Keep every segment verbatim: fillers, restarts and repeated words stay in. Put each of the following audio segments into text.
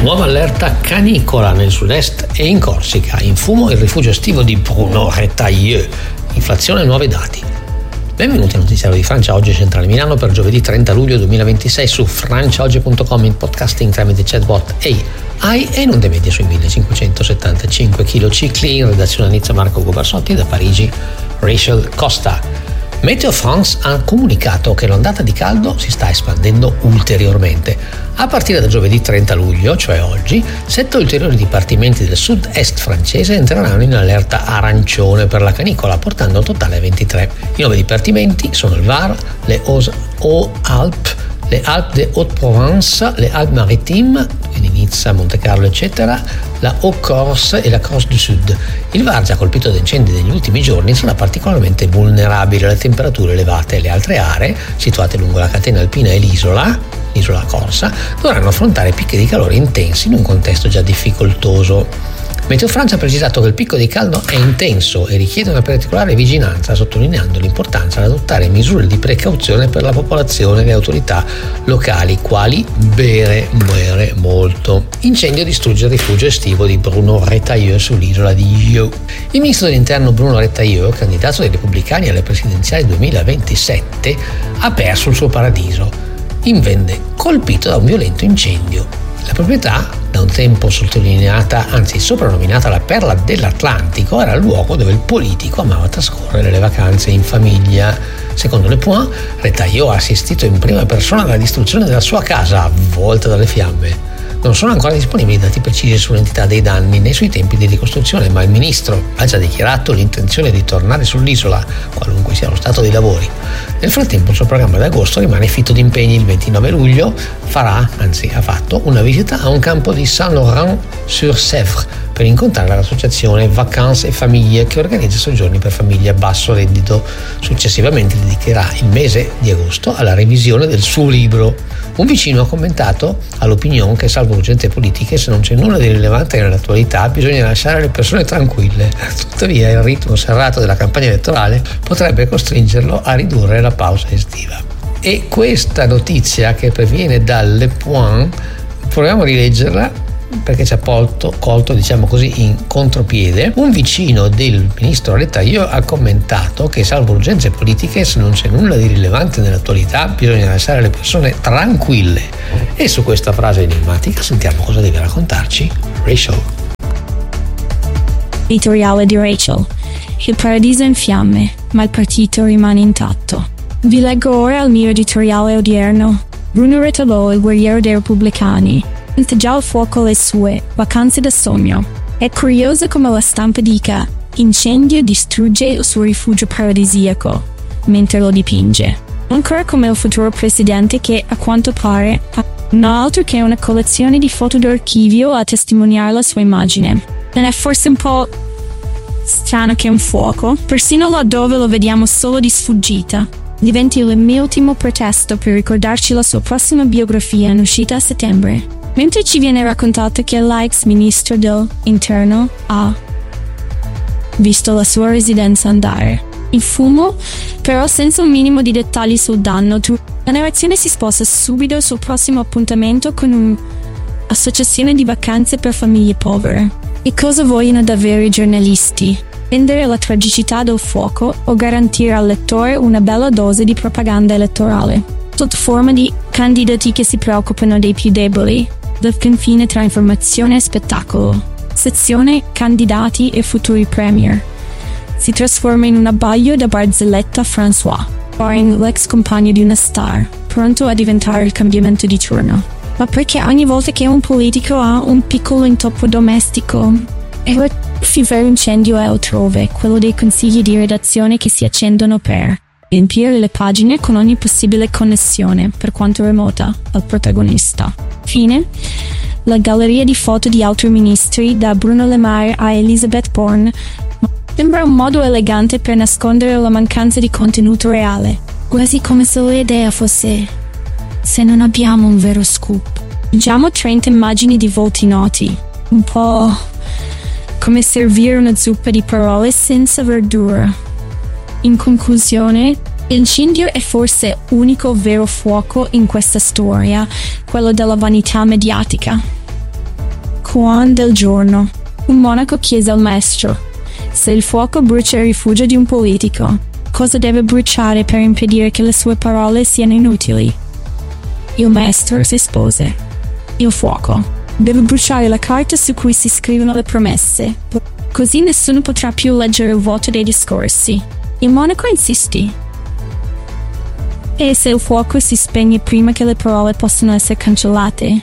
Nuova allerta canicola nel sud-est e in Corsica. In fumo il rifugio estivo di Bruno Retailleau. Inflazione e nuovi dati. Benvenuti al notiziario di Francia Oggi Centrale Milano per giovedì trenta luglio duemilaventisei su franciaoggi punto com, in podcasting tramite chatbot A I e in onde medie sui millecinquecentosettantacinque kHz. In redazione a Nizza Marco Gubarsotti, da Parigi Rachel Costa. Meteo France ha comunicato che l'ondata di caldo si sta espandendo ulteriormente. A partire da giovedì trenta luglio, cioè oggi, sette ulteriori dipartimenti del sud-est francese entreranno in allerta arancione per la canicola, portando il totale a ventitré. I nuovi dipartimenti sono il Var, le Hautes-Alpes, le Alpes de Haute-Provence, le Alpes-Maritimes, quindi Nizza, Monte Carlo, eccetera, la Haute-Corse e la Corse du Sud. Il Var, già colpito da incendi negli ultimi giorni, sarà particolarmente vulnerabile alle temperature elevate. Le altre aree, situate lungo la catena alpina e l'isola, l'isola Corsa, dovranno affrontare picchi di calore intensi in un contesto già difficoltoso. Meteo Francia ha precisato che il picco di caldo è intenso e richiede una particolare vigilanza, sottolineando l'importanza di adottare misure di precauzione per la popolazione e le autorità locali, quali bere, bere molto. Incendio distrugge il rifugio estivo di Bruno Retailleau sull'isola di Yeo. Il ministro dell'interno Bruno Retailleau, candidato dei repubblicani alle presidenziali duemilaventisette, ha perso il suo paradiso, invenne colpito da un violento incendio. La proprietà, da un tempo sottolineata, anzi soprannominata la perla dell'Atlantico, era il luogo dove il politico amava trascorrere le vacanze in famiglia. Secondo Le Point, Retailleau ha assistito in prima persona alla distruzione della sua casa, avvolta dalle fiamme. Non sono ancora disponibili dati precisi sull'entità dei danni né sui tempi di ricostruzione, ma il ministro ha già dichiarato l'intenzione di tornare sull'isola, qualunque sia lo stato dei lavori. Nel frattempo il suo programma d'agosto rimane fitto di impegni. Il ventinove luglio farà, anzi ha fatto, una visita a un campo di Saint-Laurent-sur-Sèvre per incontrare l'associazione Vacanze e Famiglie, che organizza soggiorni per famiglie a basso reddito. Successivamente dedicherà il mese di agosto alla revisione del suo libro. Un vicino ha commentato all'Opinion che, salvo urgenze politiche, se non c'è nulla di rilevante nell'attualità, bisogna lasciare le persone tranquille. Tuttavia il ritmo serrato della campagna elettorale potrebbe costringerlo a ridurre la pausa estiva. E questa notizia, che proviene dal Le Point, proviamo a rileggerla perché ci ha colto, colto diciamo così, in contropiede. Un vicino del ministro Retailleau ha commentato che, salvo urgenze politiche, se non c'è nulla di rilevante nell'attualità, bisogna lasciare le persone tranquille. E su questa frase enigmatica sentiamo cosa deve raccontarci Rachel. Editoriale di Rachel. Il paradiso in fiamme, ma il partito rimane intatto. Vi leggo ora il mio editoriale odierno. Bruno Retailleau, il guerriero dei repubblicani, integgia il fuoco le sue vacanze da sogno. È curioso come la stampa dica: incendio distrugge il suo rifugio paradisiaco, mentre lo dipinge. Ancora come il futuro presidente che, a quanto pare, ha non altro che una collezione di foto d'archivio a testimoniare la sua immagine. Non è forse un po' strano che un fuoco, persino laddove lo vediamo solo di sfuggita, diventi il mio ultimo pretesto per ricordarci la sua prossima biografia in uscita a settembre? Mentre ci viene raccontato che l'ex ministro dell'interno ha visto la sua residenza andare in fumo, però senza un minimo di dettagli sul danno, la narrazione si sposta subito sul prossimo appuntamento con un'associazione di vacanze per famiglie povere. E cosa vogliono davvero i giornalisti? Vendere la tragicità del fuoco o garantire al lettore una bella dose di propaganda elettorale, sotto forma di candidati che si preoccupano dei più deboli, del confine tra informazione e spettacolo. Sezione Candidati e futuri premier si trasforma in un abbaglio da barzelletta François, Boring, l'ex compagno di una star, pronto a diventare il cambiamento di turno. Ma perché ogni volta che un politico ha un piccolo intoppo domestico, e il vero incendio è altrove, quello dei consigli di redazione che si accendono per riempire le pagine con ogni possibile connessione, per quanto remota, al protagonista. Fine. La galleria di foto di altri ministri, da Bruno Le Maire a Elisabeth Borne, sembra un modo elegante per nascondere la mancanza di contenuto reale, quasi come se l'idea fosse: se non abbiamo un vero scoop, leggiamo trenta immagini di volti noti, un po' come servire una zuppa di parole senza verdura. In conclusione, l'incendio è forse l'unico vero fuoco in questa storia, quello della vanità mediatica. Juan del giorno. Un monaco chiese al maestro: se il fuoco brucia il rifugio di un politico, cosa deve bruciare per impedire che le sue parole siano inutili? Il maestro rispose: il fuoco deve bruciare la carta su cui si scrivono le promesse, così nessuno potrà più leggere il vuoto dei discorsi. Il monaco insistì: e se il fuoco si spegne prima che le parole possano essere cancellate?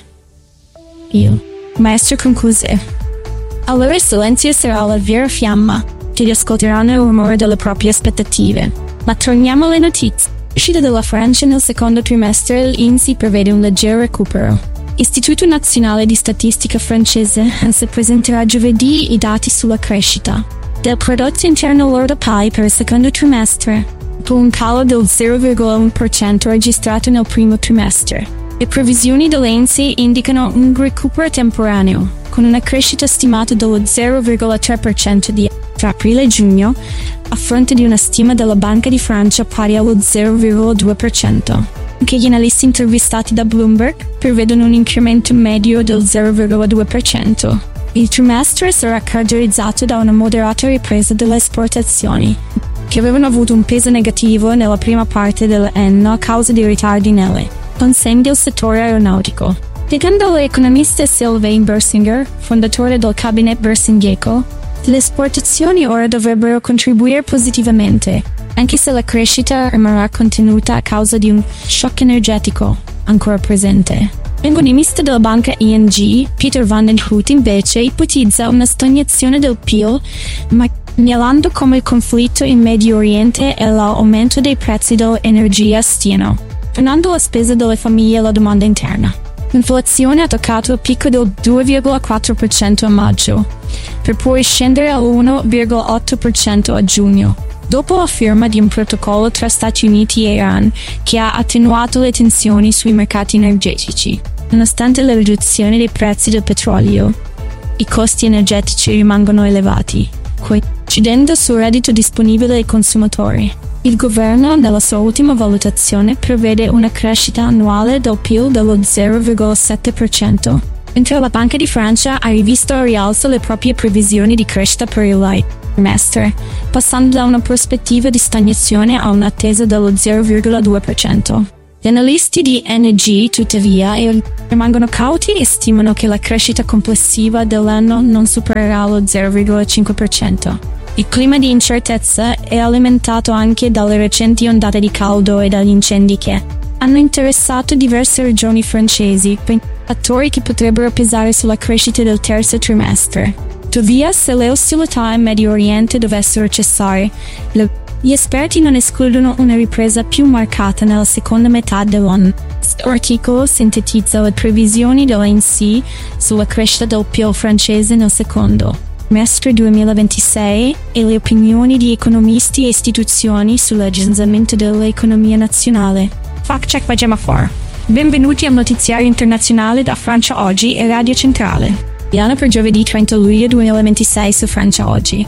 Il maestro concluse: allora il silenzio sarà la vera fiamma, che ascolteranno il rumore delle proprie aspettative. Ma torniamo alle notizie. L'uscita della Francia nel secondo trimestre, l'I N S E E prevede un leggero recupero. Istituto Nazionale di Statistica francese si presenterà giovedì i dati sulla crescita del prodotto interno lordo P I per il secondo trimestre, con un calo del zero virgola uno per cento registrato nel primo trimestre. Le previsioni dell'I N S E E indicano un recupero temporaneo, con una crescita stimata dello zero virgola tre per cento di tra aprile e giugno, a fronte di una stima della Banca di Francia pari allo zero virgola due per cento. Anche gli analisti intervistati da Bloomberg prevedono un incremento medio del zero virgola due per cento. Il trimestre sarà caratterizzato da una moderata ripresa delle esportazioni, che avevano avuto un peso negativo nella prima parte dell'anno a causa di ritardi nelle consegne del settore aeronautico. Secondo l'economista Sylvain Bersinger, fondatore del Cabinet Bersingeco, le esportazioni ora dovrebbero contribuire positivamente, anche se la crescita rimarrà contenuta a causa di un shock energetico ancora presente. L'economista della banca I N G, Peter van den Hout, invece ipotizza una stagnazione del P I L, ma segnalando come il conflitto in Medio Oriente e l'aumento dei prezzi dell'energia stiano frenando la spesa delle famiglie e la domanda interna. L'inflazione ha toccato il picco del due virgola quattro per cento a maggio, per poi scendere all'uno virgola otto per cento a giugno, dopo la firma di un protocollo tra Stati Uniti e Iran che ha attenuato le tensioni sui mercati energetici. Nonostante la riduzione dei prezzi del petrolio, i costi energetici rimangono elevati, incidendo sul reddito disponibile dei consumatori. Il governo, nella sua ultima valutazione, prevede una crescita annuale del P I L dello zero virgola sette per cento, mentre la Banca di Francia ha rivisto a rialzo le proprie previsioni di crescita per il trimestre, passando da una prospettiva di stagnazione a un'attesa dello zero virgola due per cento. Gli analisti di N G, tuttavia, rimangono cauti e stimano che la crescita complessiva dell'anno non supererà lo zero virgola cinque per cento. Il clima di incertezza è alimentato anche dalle recenti ondate di caldo e dagli incendi che hanno interessato diverse regioni francesi, fattori che potrebbero pesare sulla crescita del terzo trimestre. Tuttavia, se le ostilità in Medio Oriente dovessero cessare, gli esperti non escludono una ripresa più marcata nella seconda metà dell'anno. Questo articolo sintetizza le previsioni della I N S E E sulla crescita del P I L francese nel secondo trimestre duemilaventisei e le opinioni di economisti e istituzioni sull'aggiornamento dell'economia nazionale. Fact check by Gemma Farr. Benvenuti al notiziario internazionale da Francia Oggi e Radio Centrale. Piano per giovedì trenta luglio duemilaventisei su Francia Oggi.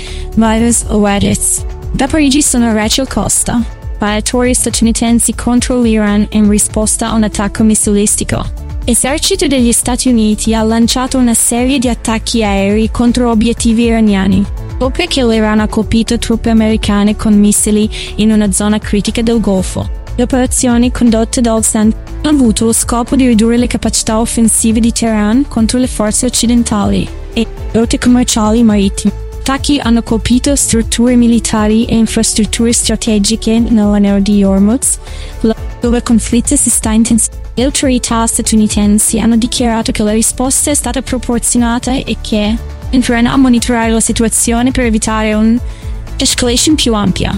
Virus Oedis. Da Parigi sono Rachel Costa. Sparatori statunitensi contro l'Iran in risposta a un attacco missilistico. Esercito degli Stati Uniti ha lanciato una serie di attacchi aerei contro obiettivi iraniani, dopo che l'Iran ha colpito truppe americane con missili in una zona critica del Golfo. Le operazioni condotte dal S A N hanno avuto lo scopo di ridurre le capacità offensive di Teheran contro le forze occidentali e rotte commerciali marittime. Gli attacchi hanno colpito strutture militari e infrastrutture strategiche nell'anello di Hormuz, dove il conflitto si sta intensificando. Le autorità statunitensi hanno dichiarato che la risposta è stata proporzionata e che entreranno a monitorare la situazione per evitare un'escalation più ampia.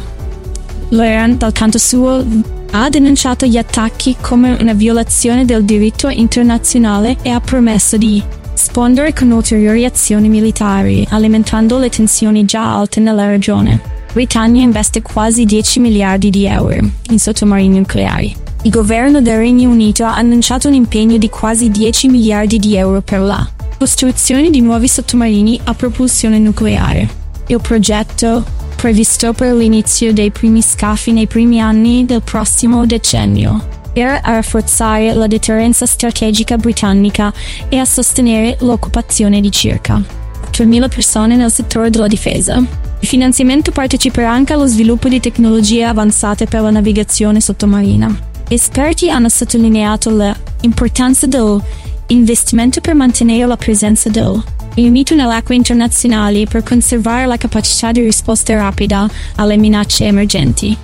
L'Iran, dal canto suo, ha denunciato gli attacchi come una violazione del diritto internazionale e ha promesso di rispondere con ulteriori azioni militari, alimentando le tensioni già alte nella regione. La Britannia investe quasi dieci miliardi di euro in sottomarini nucleari. Il governo del Regno Unito ha annunciato un impegno di quasi dieci miliardi di euro per la costruzione di nuovi sottomarini a propulsione nucleare. Il progetto, previsto per l'inizio dei primi scafi nei primi anni del prossimo decennio, per a rafforzare la deterrenza strategica britannica e a sostenere l'occupazione di circa tremila persone nel settore della difesa. Il finanziamento parteciperà anche allo sviluppo di tecnologie avanzate per la navigazione sottomarina. Esperti hanno sottolineato l'importanza dell'investimento per mantenere la presenza del Regno Unito nelle acque internazionali per conservare la capacità di risposta rapida alle minacce emergenti.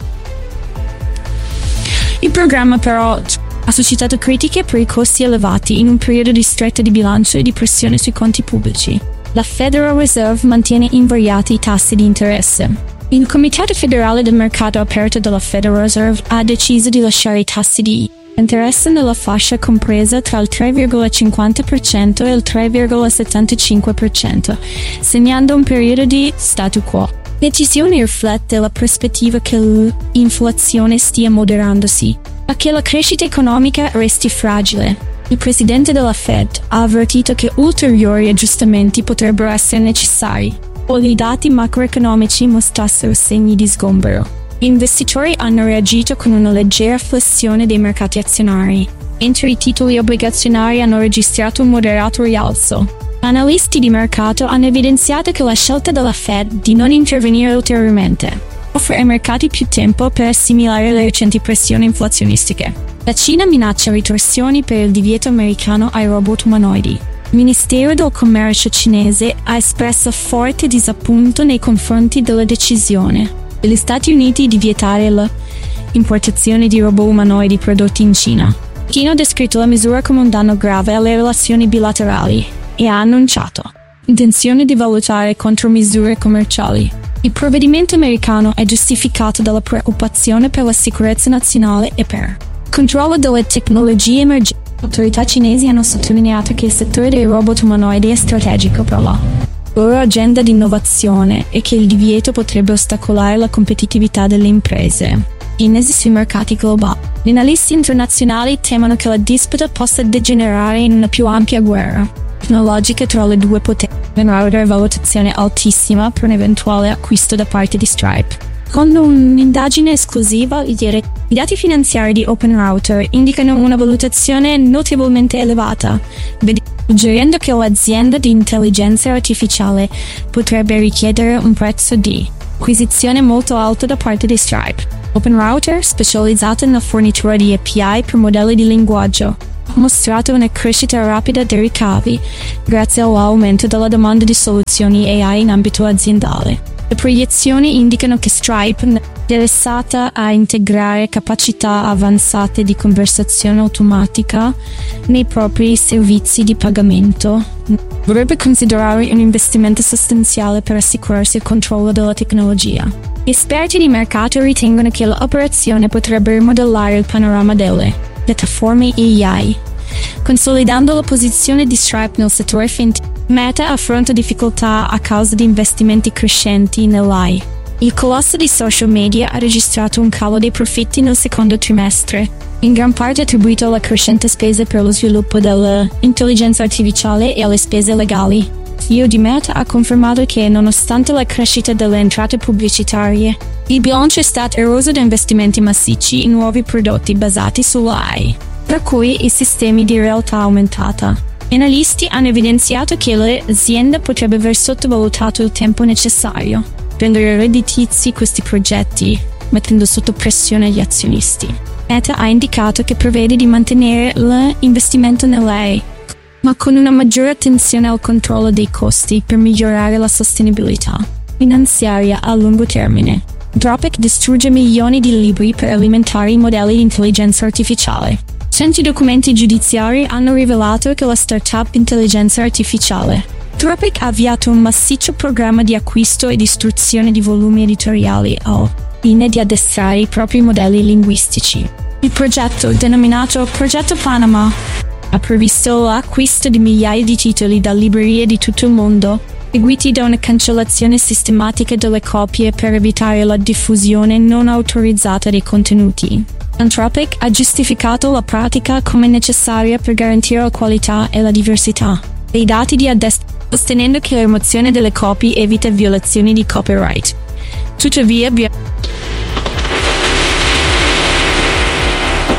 Il programma però ha suscitato critiche per i costi elevati in un periodo di stretta di bilancio e di pressione sui conti pubblici. La Federal Reserve mantiene invariati i tassi di interesse. Il Comitato Federale del Mercato Aperto della Federal Reserve ha deciso di lasciare i tassi di interesse nella fascia compresa tra il tre virgola cinquanta per cento e il tre virgola settantacinque per cento, segnando un periodo di statu quo. La decisione riflette la prospettiva che l'inflazione stia moderandosi, ma che la crescita economica resti fragile. Il presidente della Fed ha avvertito che ulteriori aggiustamenti potrebbero essere necessari, o i dati macroeconomici mostrassero segni di sgombero. Gli investitori hanno reagito con una leggera flessione dei mercati azionari, mentre i titoli obbligazionari hanno registrato un moderato rialzo. Analisti di mercato hanno evidenziato che la scelta della Fed di non intervenire ulteriormente offre ai mercati più tempo per assimilare le recenti pressioni inflazionistiche. La Cina minaccia ritorsioni per il divieto americano ai robot umanoidi. Il Ministero del Commercio cinese ha espresso forte disappunto nei confronti della decisione degli Stati Uniti di vietare l'importazione di robot umanoidi prodotti in Cina. Pechino ha descritto la misura come un danno grave alle relazioni bilaterali e ha annunciato l'intenzione di valutare contromisure commerciali. Il provvedimento americano è giustificato dalla preoccupazione per la sicurezza nazionale e per il controllo delle tecnologie emergenti. Le autorità cinesi hanno sottolineato che il settore dei robot umanoidi è strategico per la loro agenda di innovazione e che il divieto potrebbe ostacolare la competitività delle imprese cinesi sui mercati globali. Gli analisti internazionali temono che la disputa possa degenerare in una più ampia guerra tecnologica tra le due potenze, una valutazione altissima per un eventuale acquisto da parte di Stripe. Con un'indagine esclusiva, i dati finanziari di OpenRouter indicano una valutazione notevolmente elevata, suggerendo che l'azienda di intelligenza artificiale potrebbe richiedere un prezzo di acquisizione molto alto da parte di Stripe. OpenRouter, specializzato nella fornitura di A P I per modelli di linguaggio, ha mostrato una crescita rapida dei ricavi grazie all'aumento della domanda di soluzioni A I in ambito aziendale. Le proiezioni indicano che Stripe è interessata a integrare capacità avanzate di conversazione automatica nei propri servizi di pagamento. Dovrebbe considerare un investimento sostanziale per assicurarsi il controllo della tecnologia. Gli esperti di mercato ritengono che l'operazione potrebbe rimodellare il panorama delle piattaforme A I, consolidando la posizione di Stripe nel settore fintech. Meta affronta difficoltà a causa di investimenti crescenti nell'A I. Il colosso di social media ha registrato un calo dei profitti nel secondo trimestre, in gran parte attribuito alla crescente spesa per lo sviluppo dell'intelligenza artificiale e alle spese legali. Il C E O di Meta ha confermato che, nonostante la crescita delle entrate pubblicitarie, il bilancio è stato eroso da investimenti massicci in nuovi prodotti basati sull'A I, tra cui i sistemi di realtà aumentata. Gli analisti hanno evidenziato che l'azienda potrebbe aver sottovalutato il tempo necessario per rendere redditizi questi progetti, mettendo sotto pressione gli azionisti. Meta ha indicato che prevede di mantenere l'investimento nell'A I, ma con una maggiore attenzione al controllo dei costi per migliorare la sostenibilità finanziaria a lungo termine. Anthropic distrugge milioni di libri per alimentare i modelli di intelligenza artificiale. Recenti documenti giudiziari hanno rivelato che la startup intelligenza artificiale Anthropic ha avviato un massiccio programma di acquisto e distruzione di volumi editoriali al fine di addestrare i propri modelli linguistici. Il progetto, denominato Progetto Panama, ha previsto l'acquisto di migliaia di titoli da librerie di tutto il mondo, seguiti da una cancellazione sistematica delle copie per evitare la diffusione non autorizzata dei contenuti. Anthropic ha giustificato la pratica come necessaria per garantire la qualità e la diversità dei dati di addestramento, sostenendo che la rimozione delle copie evita violazioni di copyright. Tuttavia,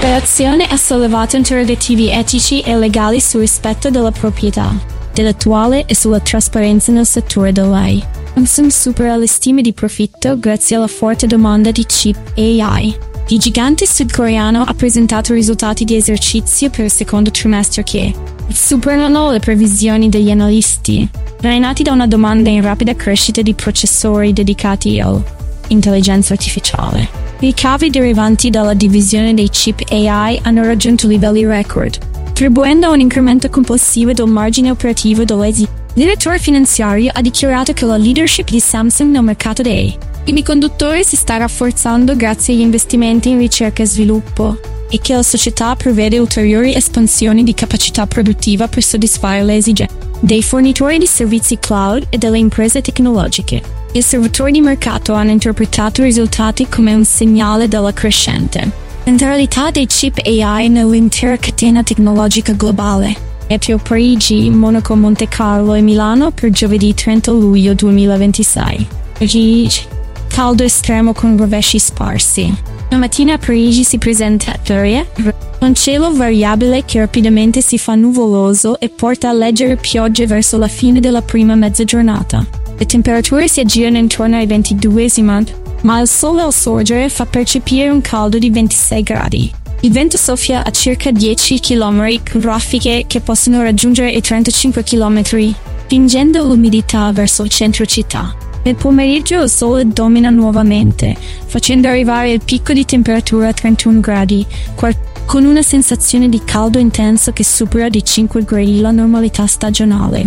L'operazione ha sollevato interrogativi etici e legali sul rispetto della proprietà intellettuale e sulla trasparenza nel settore dell'A I. Samsung supera le stime di profitto grazie alla forte domanda di chip A I. Il gigante sudcoreano ha presentato risultati di esercizio per il secondo trimestre che superano le previsioni degli analisti, trainati da una domanda in rapida crescita di processori dedicati all'intelligenza artificiale. I ricavi derivanti dalla divisione dei chip A I hanno raggiunto livelli record, contribuendo a un incremento complessivo del margine operativo dell'A I. Il direttore finanziario ha dichiarato che la leadership di Samsung nel mercato dei semiconduttori si sta rafforzando grazie agli investimenti in ricerca e sviluppo e che la società prevede ulteriori espansioni di capacità produttiva per soddisfare le esigenze dei fornitori di servizi cloud e delle imprese tecnologiche. Gli osservatori di mercato hanno interpretato i risultati come un segnale della crescente centralità dei chip A I nell'intera catena tecnologica globale. Meteo Parigi, Monaco, Monte Carlo e Milano per giovedì trenta luglio duemilaventisei. Parigi. Caldo estremo con rovesci sparsi. La mattina a Parigi si presenta aria, un cielo variabile che rapidamente si fa nuvoloso e porta a leggere piogge verso la fine della prima mezza giornata. Le temperature si aggirano intorno ai ventidue, ma il sole al sorgere fa percepire un caldo di ventisei gradi. Il vento soffia a circa dieci chilometri con raffiche che possono raggiungere i trentacinque chilometri, spingendo l'umidità verso il centro città. Nel pomeriggio il sole domina nuovamente, facendo arrivare il picco di temperatura a trentuno gradi, con una sensazione di caldo intenso che supera di cinque gradi la normalità stagionale.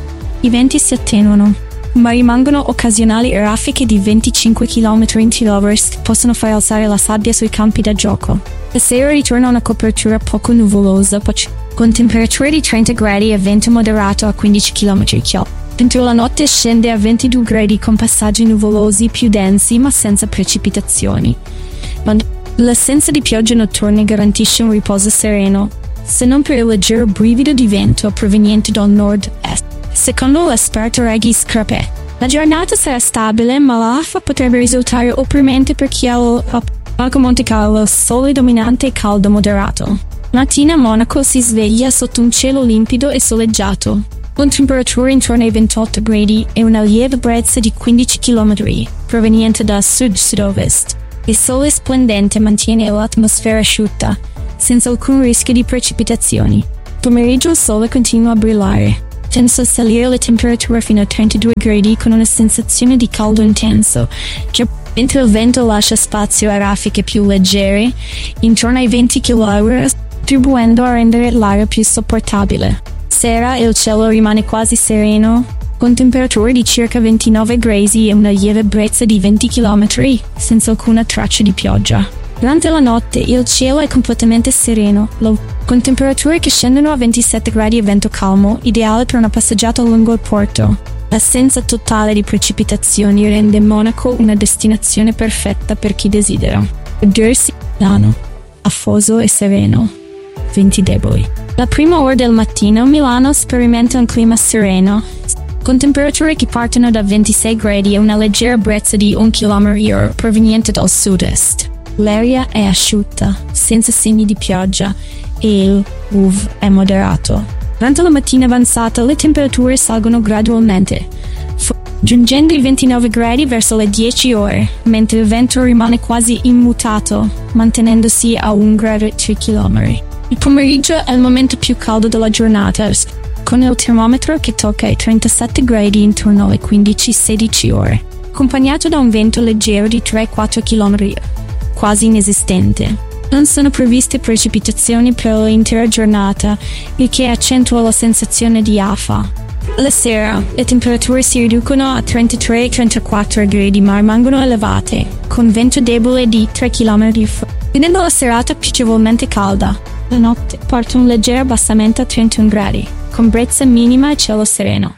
I venti si attenuano, ma rimangono occasionali raffiche di venticinque chilometri in ora che possono far alzare la sabbia sui campi da gioco. La sera ritorna una copertura poco nuvolosa, con temperature di trenta gradi e vento moderato a quindici chilometri chiaro. Dentro la notte scende a ventidue gradi con passaggi nuvolosi più densi ma senza precipitazioni. Ma l'assenza di piogge notturne garantisce un riposo sereno, se non per il leggero brivido di vento proveniente dal nord-est. Secondo l'esperto Reggie Scarpe, la giornata sarà stabile ma l'afa potrebbe risultare opprimente per chi ha al Monte Carlo sole dominante e caldo moderato. Mattina a Monaco si sveglia sotto un cielo limpido e soleggiato, con temperature intorno ai ventotto gradi e una lieve brezza di quindici chilometri, proveniente da sud-sud-ovest. Il sole splendente mantiene l'atmosfera asciutta, senza alcun rischio di precipitazioni. Pomeriggio il sole continua a brillare, facendo salire le temperature fino a trentadue gradi con una sensazione di caldo intenso, che mentre il vento lascia spazio a raffiche più leggere, intorno ai venti chilometri, contribuendo a rendere l'aria più sopportabile. Sera il cielo rimane quasi sereno, con temperature di circa ventinove gradi e una lieve brezza di venti chilometri, senza alcuna traccia di pioggia. Durante la notte il cielo è completamente sereno, con temperature che scendono a ventisette gradi e vento calmo, ideale per una passeggiata lungo il porto. L'assenza totale di precipitazioni rende Monaco una destinazione perfetta per chi desidera godersi l'anno afoso e sereno. Venti deboli. La prima ora del mattino Milano sperimenta un clima sereno, con temperature che partono da ventisei gradi e una leggera brezza di un chilometro proveniente dal sud-est. L'aria è asciutta, senza segni di pioggia, e il U V è moderato. Durante la mattina avanzata le temperature salgono gradualmente, giungendo i ventinove gradi verso le dieci ore, mentre il vento rimane quasi immutato, mantenendosi a un grado e tre chilometri. Il pomeriggio è il momento più caldo della giornata, con il termometro che tocca i trentasette gradi intorno alle quindici sedici ore, accompagnato da un vento leggero di tre quattro chilometri, quasi inesistente. Non sono previste precipitazioni per l'intera giornata, il che accentua la sensazione di afa. La sera, le temperature si riducono a trentatré trentaquattro gradi ma rimangono elevate, con vento debole di tre chilometri, rendendo la serata piacevolmente calda. La notte parte un leggero abbassamento a trentuno gradi, con brezza minima e cielo sereno.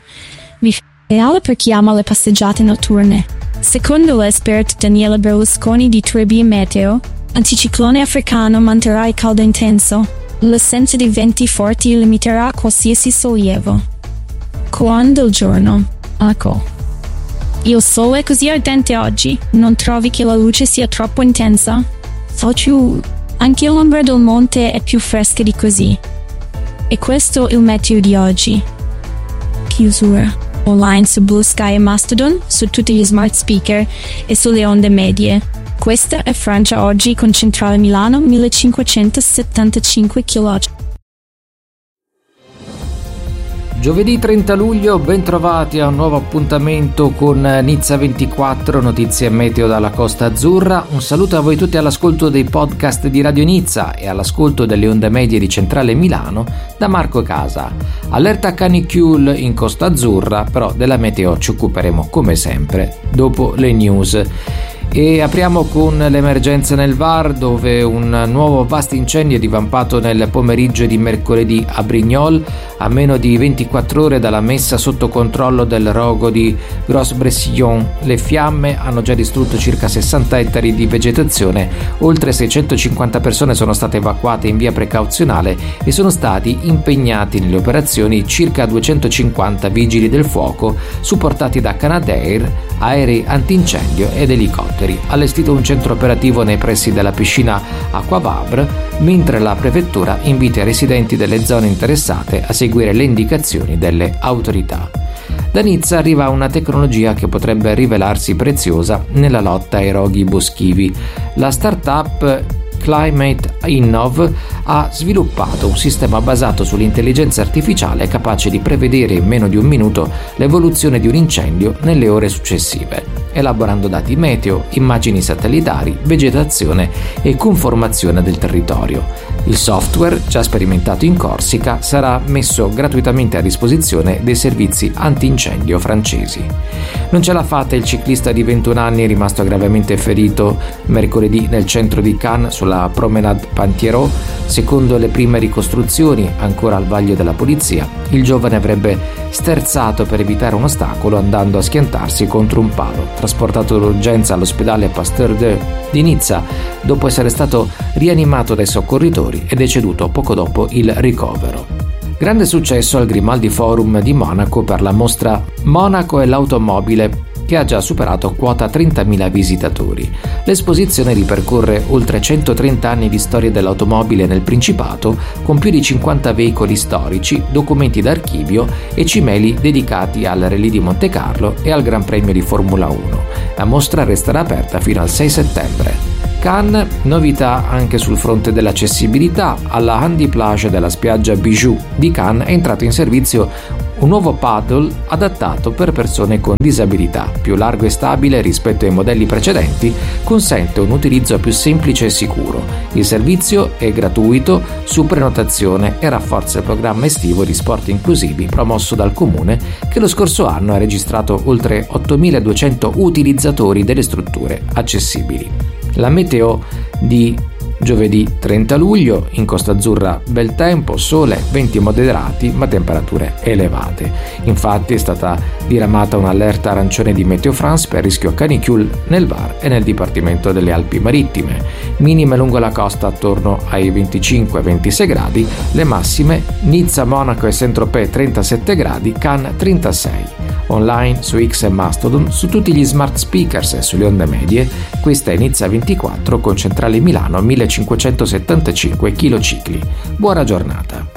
Ideale per chi ama le passeggiate notturne. Secondo l'esperto Daniele Berlusconi di Trebbia Meteo, l'anticiclone africano manterrà il caldo intenso. L'assenza di venti forti limiterà qualsiasi sollievo. Koan del giorno. Ecco. Il sole è così ardente oggi, non trovi che la luce sia troppo intensa? Faccio Anche l'ombra del monte è più fresca di così. E questo è il meteo di oggi. Chiusura. Online su Blue Sky e Mastodon, su tutti gli smart speaker e sulle onde medie. Questa è Francia Oggi con Centrale Milano millecinquecentosettantacinque chilowatt. Giovedì trenta luglio, ben trovati a un nuovo appuntamento con Nizza ventiquattro, notizie meteo dalla Costa Azzurra. Un saluto a voi tutti all'ascolto dei podcast di Radio Nizza e all'ascolto delle onde medie di Centrale Milano da Marco Casa. Allerta canicule in Costa Azzurra, però della meteo ci occuperemo come sempre dopo le news. E apriamo con l'emergenza nel V A R, dove un nuovo vasto incendio è divampato nel pomeriggio di mercoledì a Brignoles, a meno di ventiquattro ore dalla messa sotto controllo del rogo di Gros-Bressillon. Le fiamme hanno già distrutto circa sessanta ettari di vegetazione, oltre seicentocinquanta persone sono state evacuate in via precauzionale e sono stati impegnati nelle operazioni circa duecentocinquanta vigili del fuoco, supportati da Canadair, aerei antincendio ed elicotteri. Allestito un centro operativo nei pressi della piscina Aquavabre, mentre la prefettura invita i residenti delle zone interessate a seguire le indicazioni delle autorità. Da Nizza arriva una tecnologia che potrebbe rivelarsi preziosa nella lotta ai roghi boschivi. La startup Climate Innov ha sviluppato un sistema basato sull'intelligenza artificiale capace di prevedere in meno di un minuto l'evoluzione di un incendio nelle ore successive, elaborando dati meteo, immagini satellitari, vegetazione e conformazione del territorio. Il software, già sperimentato in Corsica, sarà messo gratuitamente a disposizione dei servizi antincendio francesi. Non ce l'ha fatta il ciclista di ventuno anni rimasto gravemente ferito mercoledì nel centro di Cannes sulla Promenade Panthiero. Secondo le prime ricostruzioni, ancora al vaglio della polizia, il giovane avrebbe sterzato per evitare un ostacolo andando a schiantarsi contro un palo. Trasportato d'urgenza all'ospedale Pasteur deux di Nizza, dopo essere stato rianimato dai soccorritori, è deceduto poco dopo il ricovero. Grande successo al Grimaldi Forum di Monaco per la mostra Monaco e l'automobile, che ha già superato quota trentamila visitatori. L'esposizione ripercorre oltre centotrenta anni di storia dell'automobile nel Principato, con più di cinquanta veicoli storici, documenti d'archivio e cimeli dedicati al Rallye di Monte Carlo e al Gran Premio di Formula uno. La mostra resterà aperta fino al sei settembre. Cannes, novità anche sul fronte dell'accessibilità. Alla Handy Plage della spiaggia Bijou di Cannes è entrato in servizio un nuovo paddle adattato per persone con disabilità, più largo e stabile rispetto ai modelli precedenti, consente un utilizzo più semplice e sicuro. Il servizio è gratuito su prenotazione e rafforza il programma estivo di sport inclusivi promosso dal Comune, che lo scorso anno ha registrato oltre ottomiladuecento utilizzatori delle strutture accessibili. La meteo di giovedì trenta luglio: in Costa Azzurra bel tempo, sole, venti moderati ma temperature elevate. Infatti è stata diramata un'allerta arancione di Meteo France per rischio canicule nel V A R e nel Dipartimento delle Alpi Marittime. Minime lungo la costa attorno ai venticinque ventisei gradi, le massime Nizza, Monaco e Saint-Tropez trentasette gradi, Cannes trentasei. Online su X e Mastodon, su tutti gli smart speakers e sulle onde medie. Questa è Nizza ventiquattro con Centrale Milano millecinquecentosettantacinque kHz. Buona giornata.